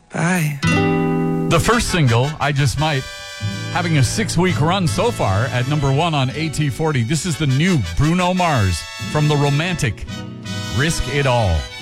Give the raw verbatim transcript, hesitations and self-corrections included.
Bye. The first single, I Just Might, having a six-week run so far at number one on A T forty. This is the new Bruno Mars from The Romantic, Risk It All.